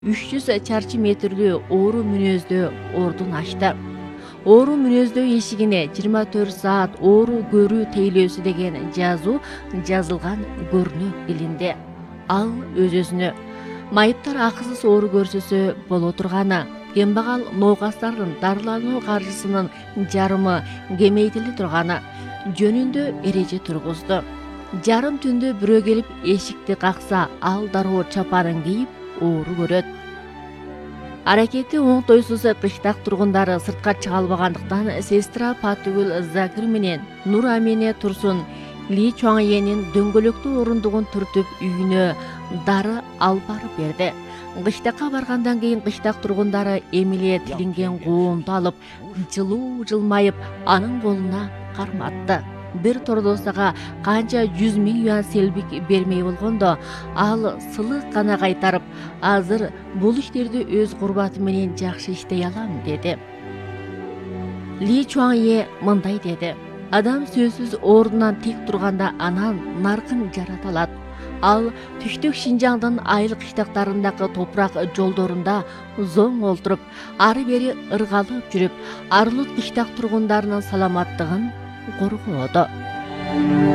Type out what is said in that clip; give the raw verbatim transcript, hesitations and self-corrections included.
үч жүз чарчы метрлүү оору мүнөздөө ордун ачты. Оору мүнөздөө эшигине жыйырма төрт саат оору көрүү тейлөөсү деген жазуу жазылган көрүнө илинди. Ал өз-өзүнө майыптар акысыз оору көрсөсө боло турганы, кембагал наугастардын дарылануу каржысынын жарымы кемейтиле турганы жөнүндө эреже тургузду. Жарым түндө бирөө келип эшикти какса, ал дароо чапанын кийип оору көрөт. Аракети оңтойсуз кыштак тургундары сыртка чыга албагандыктан сестра Патыгүл Закир менен Нур Амине Турсун Ли Чуаңенин дөңгөлөктүү орундугун түртүп үйүнө дары алып барып берди. Кыштакка баргандан кийин кыштак тургундары эмиле тилинген коомду алып, жылуу жылмайып анын колуна карматты. Бир тордосага канча жүз миң юан селбик бермей болгондо, ал сылык гана кайтарып, азыр бул иштерди өз курбаты менен жакшы иштей алам деди. Ли Чуаңе мындай деди: адам сөзсүз ордунан тик турганда анан наркын жарата алат. Ал түштүк Шинжаңдын айыл кыштактарындагы топурак жолдорунда зоң олтуруп, ары бери ыргалып жүрүп, Арлут кыштак тургундарынын саламаттыгын коргоодо.